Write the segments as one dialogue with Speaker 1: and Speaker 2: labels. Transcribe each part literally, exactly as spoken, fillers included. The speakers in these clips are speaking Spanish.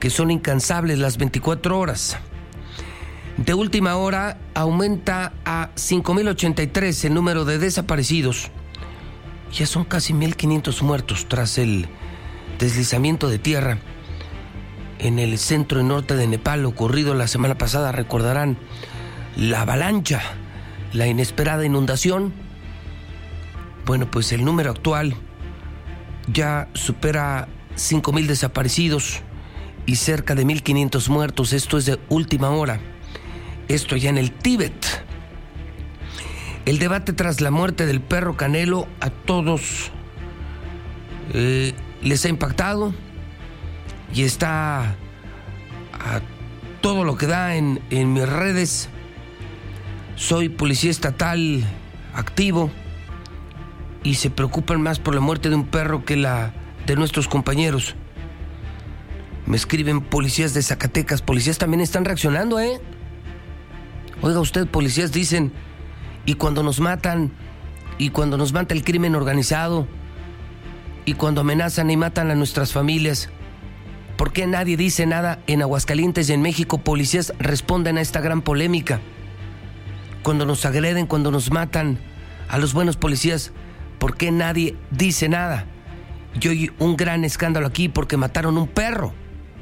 Speaker 1: que son incansables las veinticuatro horas. De última hora aumenta a cinco mil ochenta y tres el número de desaparecidos. Ya son casi mil quinientos muertos tras el deslizamiento de tierra en el centro y norte de Nepal ocurrido la semana pasada. Recordarán la avalancha, la inesperada inundación. Bueno, pues el número actual ya supera cinco mil desaparecidos y cerca de mil quinientos muertos. Esto es de última hora. Esto ya en el Tíbet. El debate tras la muerte del perro Canelo a todos eh, les ha impactado y está a todo lo que da en, en mis redes. Soy policía estatal activo y se preocupan más por la muerte de un perro que la de nuestros compañeros. Me escriben policías de Zacatecas. Policías también están reaccionando, ¿eh? Oiga usted, policías dicen, y cuando nos matan, y cuando nos mata el crimen organizado, y cuando amenazan y matan a nuestras familias, ¿por qué nadie dice nada en Aguascalientes y en México? Policías responden a esta gran polémica. Cuando nos agreden, cuando nos matan a los buenos policías, ¿por qué nadie dice nada? Y hoy un gran escándalo aquí porque mataron un perro.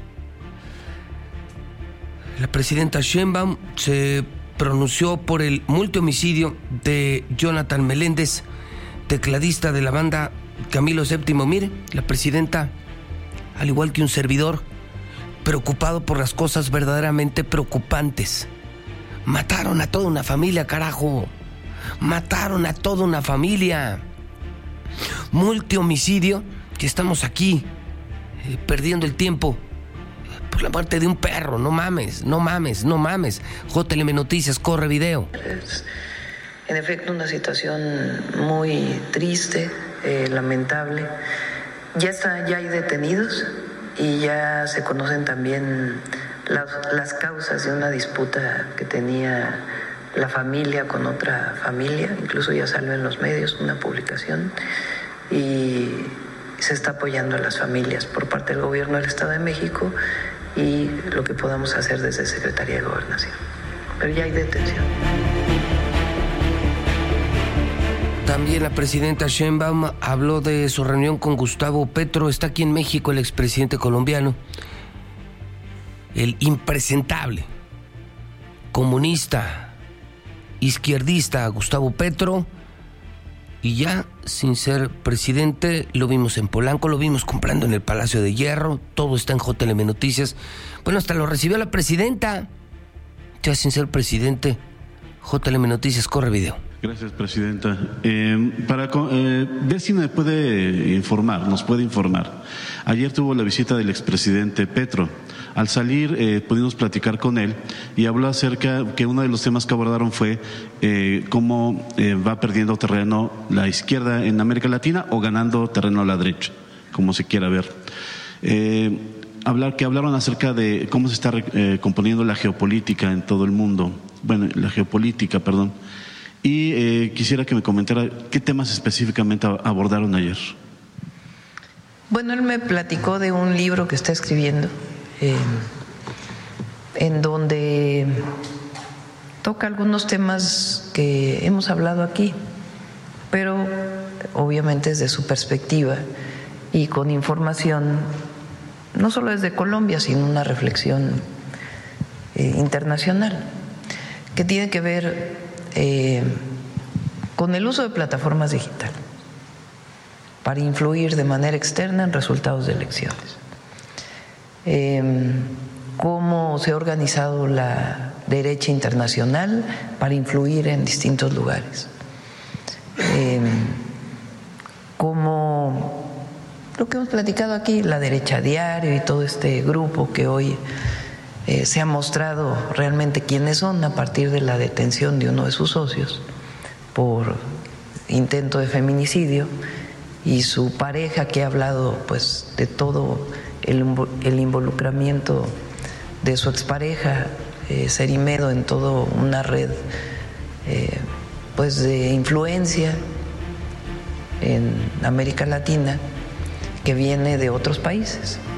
Speaker 1: La presidenta Sheinbaum se pronunció por el multihomicidio de Jonathan Meléndez, tecladista de la banda Camilo séptimo. Mire, la presidenta, al igual que un servidor, preocupado por las cosas verdaderamente preocupantes. Mataron a toda una familia, carajo. Mataron a toda una familia. Multihomicidio, que estamos aquí eh, perdiendo el tiempo por la muerte de un perro. No mames, no mames, no mames. J L M Noticias, corre video.
Speaker 2: Es, en efecto, una situación muy triste, eh, lamentable. Ya está, ya hay detenidos y ya se conocen también las, las causas de una disputa que tenía la familia con otra familia. Incluso ya salió en los medios una publicación y se está apoyando a las familias por parte del gobierno del Estado de México y lo que podamos hacer desde Secretaría de Gobernación. Pero ya hay detención.
Speaker 1: También la presidenta Sheinbaum habló de su reunión con Gustavo Petro. Está aquí en México el expresidente colombiano, el impresentable, comunista, izquierdista Gustavo Petro. Y ya, sin ser presidente, lo vimos en Polanco, lo vimos comprando en el Palacio de Hierro. Todo está en J L M Noticias. Bueno, hasta lo recibió la presidenta. Ya sin ser presidente, J L M Noticias, corre video.
Speaker 3: Gracias, presidenta. Eh, para eh, ver si me puede informar, nos puede informar. Ayer tuvo la visita del expresidente Petro. Al salir eh, pudimos platicar con él y habló acerca que uno de los temas que abordaron fue eh, cómo eh, va perdiendo terreno la izquierda en América Latina o ganando terreno a la derecha, como se quiera ver. Eh, hablar que hablaron acerca de cómo se está eh, componiendo la geopolítica en todo el mundo, bueno, la geopolítica, perdón. Y eh, quisiera que me comentara qué temas específicamente abordaron ayer.
Speaker 2: Bueno, él me platicó de un libro que está escribiendo, eh, en donde toca algunos temas que hemos hablado aquí, pero obviamente desde su perspectiva y con información, no solo desde Colombia, sino una reflexión eh, internacional, que tiene que ver Eh, con el uso de plataformas digitales para influir de manera externa en resultados de elecciones. Eh, cómo se ha organizado la derecha internacional para influir en distintos lugares. Eh, cómo lo que hemos platicado aquí, la derecha diario y todo este grupo que hoy Eh, se ha mostrado realmente quiénes son a partir de la detención de uno de sus socios por intento de feminicidio y su pareja que ha hablado pues de todo el, el involucramiento de su expareja eh, Cerimedo en toda una red eh, pues de influencia en América Latina que viene de otros países.